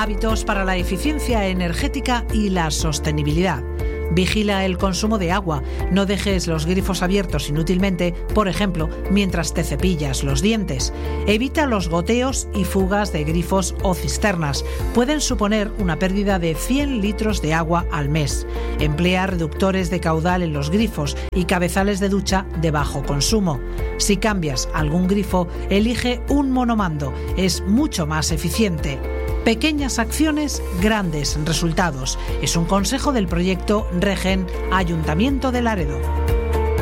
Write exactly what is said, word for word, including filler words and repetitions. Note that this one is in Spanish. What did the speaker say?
Hábitos para la eficiencia energética y la sostenibilidad. Vigila el consumo de agua. No dejes los grifos abiertos inútilmente, por ejemplo, mientras te cepillas los dientes. Evita los goteos y fugas de grifos o cisternas. Pueden suponer una pérdida de cien litros de agua al mes. Emplea reductores de caudal en los grifos y cabezales de ducha de bajo consumo. Si cambias algún grifo, elige un monomando. Es mucho más eficiente. Pequeñas acciones, grandes resultados. Es un consejo del proyecto Regen Ayuntamiento de Laredo.